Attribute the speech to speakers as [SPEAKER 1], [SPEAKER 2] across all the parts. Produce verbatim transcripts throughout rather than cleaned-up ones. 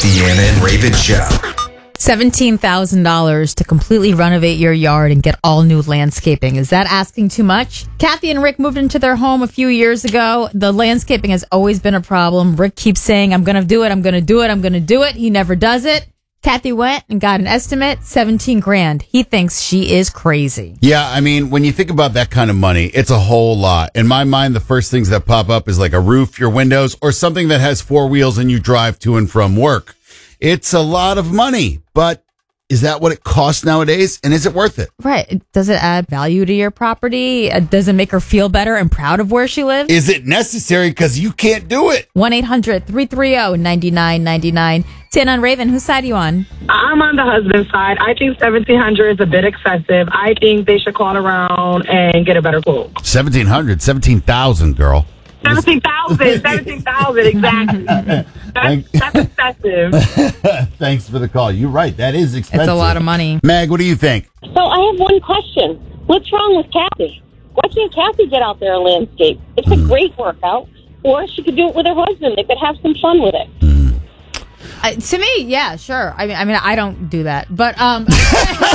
[SPEAKER 1] Deanna and Raven Show.
[SPEAKER 2] seventeen thousand dollars to completely renovate your yard and get all new landscaping. Is that asking too much? Kathy and Rick moved into their home a few years ago. The landscaping has always been a problem. Rick keeps saying, I'm going to do it, I'm going to do it, I'm going to do it. He never does it. Kathy went and got an estimate, seventeen grand. He thinks she is crazy.
[SPEAKER 3] Yeah, I mean, when you think about that kind of money, it's a whole lot. In my mind, the first things that pop up is like a roof, your windows, or something that has four wheels and you drive to and from work. It's a lot of money, but is that what it costs nowadays? And is it worth it?
[SPEAKER 2] Right. Does it add value to your property? Uh, Does it make her feel better and proud of where she lives?
[SPEAKER 3] Is it necessary? Because you can't do it.
[SPEAKER 2] one eight hundred three three zero nine nine nine nine. Tin on Raven, whose side are you on?
[SPEAKER 4] I'm on the husband's side. I think seventeen hundred is a bit excessive. I think they should call around and get a better quote.
[SPEAKER 3] seventeen hundred, seventeen thousand, girl.
[SPEAKER 4] seventeen thousand, seventeen thousand, exactly. That's, that's excessive.
[SPEAKER 3] Thanks for the call. You're right. That is expensive.
[SPEAKER 2] It's a lot of money.
[SPEAKER 3] Mag, what do you think?
[SPEAKER 5] So I have one question. What's wrong with Kathy? Why can't Kathy get out there and landscape? It's a great workout. Or she could do it with her husband. They could have some fun with it.
[SPEAKER 2] Uh, to me, yeah, sure. I mean, I mean, I don't do that, but um, but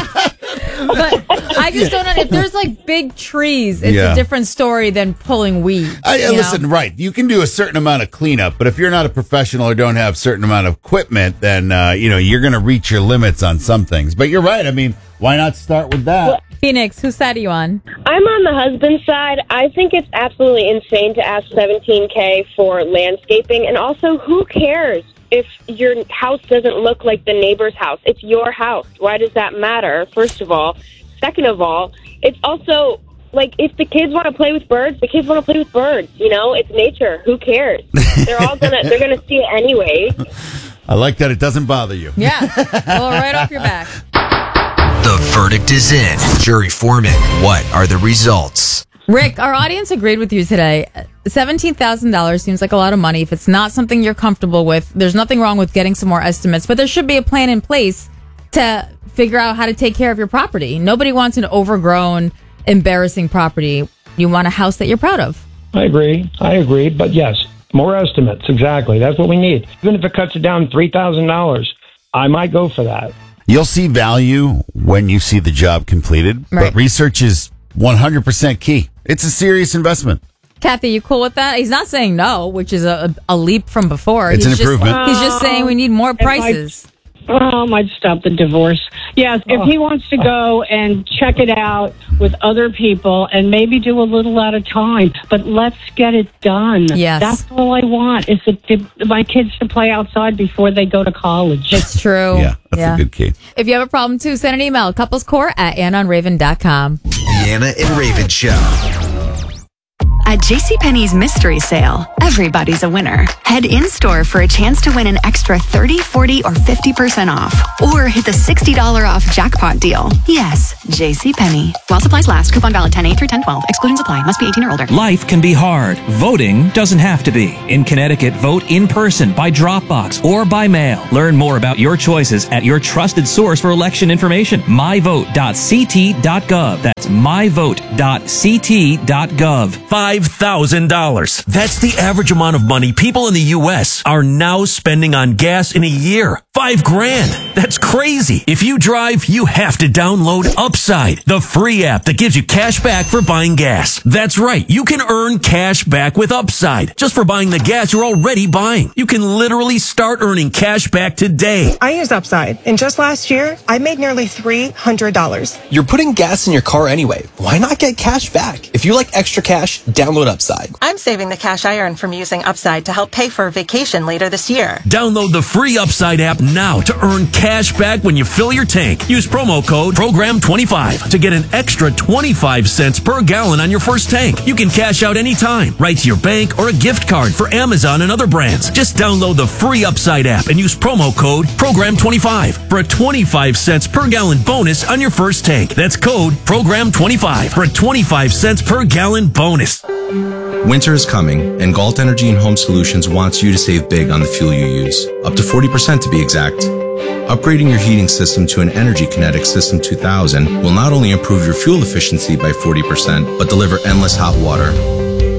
[SPEAKER 2] I just don't know if there's like big trees. It's
[SPEAKER 3] Yeah.
[SPEAKER 2] a different story than pulling weeds.
[SPEAKER 3] I,
[SPEAKER 2] you
[SPEAKER 3] listen,
[SPEAKER 2] know?
[SPEAKER 3] right. You can do a certain amount of cleanup, but if you're not a professional or don't have a certain amount of equipment, then, uh, you know, you're going to reach your limits on some things. But you're right. I mean, why not start with that?
[SPEAKER 2] Phoenix, whose side are you on?
[SPEAKER 5] I'm on the husband's side. I think it's absolutely insane to ask seventeen K for landscaping. And also, who cares if your house doesn't look like the neighbor's house? It's your house. Why does that matter, first of all? Second of all, it's also, like, if the kids want to play with birds, the kids want to play with birds. You know, it's nature. Who cares? They're all gonna, they're gonna see it anyway.
[SPEAKER 3] I like that it doesn't bother you.
[SPEAKER 2] Yeah, well, right off your back.
[SPEAKER 1] The verdict is in. Jury foreman, what are the results?
[SPEAKER 2] Rick, our audience agreed with you today. seventeen thousand dollars seems like a lot of money. If it's not something you're comfortable with, there's nothing wrong with getting some more estimates, but there should be a plan in place to figure out how to take care of your property. Nobody wants an overgrown, embarrassing property. You want a house that you're proud of.
[SPEAKER 6] I agree. I agree. But yes, more estimates. Exactly. That's what we need. Even if it cuts it down three thousand dollars, I might go for that.
[SPEAKER 3] You'll see value when you see the job completed,
[SPEAKER 2] Right.
[SPEAKER 3] but research is one hundred percent key. It's a serious investment.
[SPEAKER 2] Kathy, you cool with that? He's not saying no, which is a, a leap from before.
[SPEAKER 3] It's
[SPEAKER 2] he's
[SPEAKER 3] an improvement.
[SPEAKER 2] Just, he's just saying we need more prices.
[SPEAKER 7] Oh, I might stop the divorce. Yes, if he wants to go and check it out with other people and maybe do a little at a time, but let's get it done.
[SPEAKER 2] Yes.
[SPEAKER 7] That's all I want is that my kids to play outside before they go to college.
[SPEAKER 2] It's true.
[SPEAKER 3] Yeah, that's a good key.
[SPEAKER 2] If you have a problem too, send an email, couplescore at anna on raven dot com.
[SPEAKER 1] Deanna and Raven Show.
[SPEAKER 8] At JCPenney's mystery sale, everybody's a winner. Head in-store for a chance to win an extra thirty, forty, or fifty percent off. Or hit the sixty dollars off jackpot deal. Yes, JCPenney. While supplies last, coupon valid ten eight through ten twelve. Excluding supply. Must be eighteen or older.
[SPEAKER 9] Life can be hard. Voting doesn't have to be. In Connecticut, vote in person, by Dropbox, or by mail. Learn more about your choices at your trusted source for election information, my vote dot c t dot gov. That's my vote dot c t dot gov.
[SPEAKER 10] five thousand dollars. That's the average amount of money people in the U S are now spending on gas in a year. Five grand. That's crazy. If you drive, you have to download Upside, the free app that gives you cash back for buying gas. That's right. You can earn cash back with Upside just for buying the gas you're already buying. You can literally start earning cash back today.
[SPEAKER 11] I use Upside, and just last year, I made nearly three hundred dollars.
[SPEAKER 12] You're putting gas in your car anyway. Why not get cash back? If you like extra cash, download Upside.
[SPEAKER 13] I'm saving the cash I earn from using Upside to help pay for a vacation later this year.
[SPEAKER 10] Download the free Upside app now to earn cash back when you fill your tank. Use promo code program twenty-five to get an extra twenty-five cents per gallon on your first tank. You can cash out anytime, right to your bank or a gift card for Amazon and other brands. Just download the free Upside app and use promo code program twenty-five for a twenty-five cents per gallon bonus on your first tank. That's code program twenty-five for a twenty-five cents per gallon bonus.
[SPEAKER 14] Winter is coming, and Galt Energy and Home Solutions wants you to save big on the fuel you use, up to forty percent to be exact. Upgrading your heating system to an Energy Kinetic System two thousand will not only improve your fuel efficiency by forty percent, but deliver endless hot water.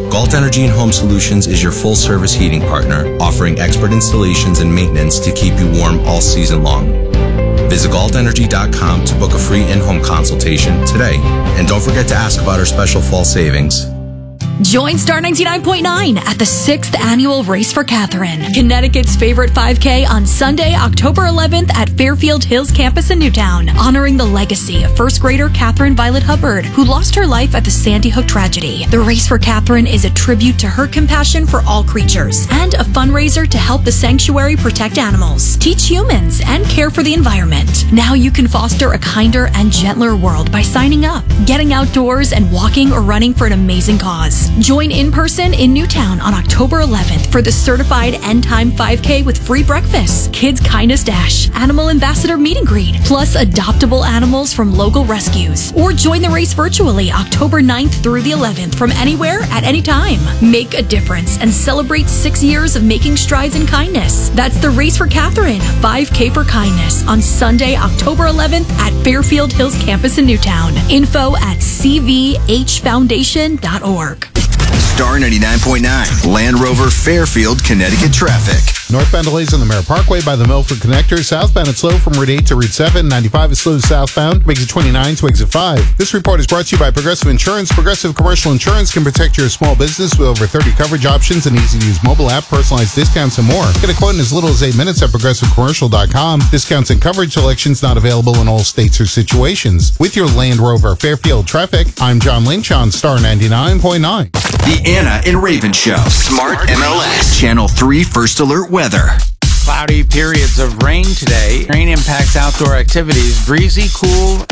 [SPEAKER 14] Galt Energy and Home Solutions is your full-service heating partner, offering expert installations and maintenance to keep you warm all season long. Visit galt energy dot com to book a free in-home consultation today. And don't forget to ask about our special fall savings.
[SPEAKER 15] Join Star ninety-nine point nine at the sixth Annual Race for Catherine, Connecticut's favorite five K on Sunday, October eleventh at Fairfield Hills campus in Newtown, honoring the legacy of first grader Catherine Violet Hubbard, who lost her life at the Sandy Hook tragedy. The Race for Catherine is a tribute to her compassion for all creatures and a fundraiser to help the sanctuary protect animals, teach humans, and care for the environment. Now you can foster a kinder and gentler world by signing up, getting outdoors, and walking or running for an amazing cause. Join in person in Newtown on October eleventh for the certified End Time five K with free breakfast, Kids Kindness Dash, Animal Ambassador Meet and Greet, plus adoptable animals from local rescues. Or join the race virtually October ninth through the eleventh from anywhere at any time. Make a difference and celebrate six years of making strides in kindness. That's the Race for Catherine, five K for Kindness, on Sunday, October eleventh at Fairfield Hills campus in Newtown. Info at c v h foundation dot org.
[SPEAKER 1] Star ninety-nine point nine, Land Rover, Fairfield, Connecticut traffic.
[SPEAKER 16] Northbound delays on the Merritt Parkway by the Milford Connector. Southbound it's slow from Route eight to Route seven. ninety-five is slow southbound. Exit twenty-nine to Exit five. This report is brought to you by Progressive Insurance. Progressive Commercial Insurance can protect your small business with over thirty coverage options, an easy-to-use mobile app, personalized discounts, and more. Get a quote in as little as eight minutes at progressive commercial dot com. Discounts and coverage selections not available in all states or situations. With your Land Rover Fairfield traffic, I'm John Lynch on Star ninety-nine point nine.
[SPEAKER 1] The Anna and Raven Show. Smart M L S. Channel three First Alert Weather.
[SPEAKER 17] Cloudy periods of rain today. Rain impacts outdoor activities. Breezy, cool.